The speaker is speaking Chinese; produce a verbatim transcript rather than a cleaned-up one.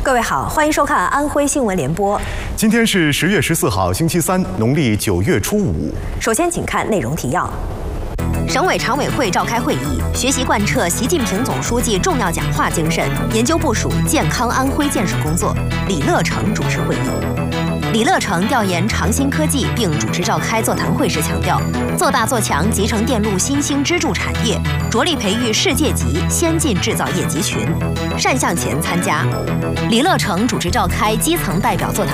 各位好，欢迎收看安徽新闻联播。 今天是十月十四号，星期三，农历九月初五。 首先，请看内容提要。省委常委会召开会议，学习贯彻习近平总书记重要讲话精神，研究部署健康安徽建设工作。李乐成主持会议。李乐成调研长新科技并主持召开座谈会时强调，做大做强集成电路新兴支柱产业，着力培育世界级先进制造业集群，单向前参加。李乐成主持召开基层代表座谈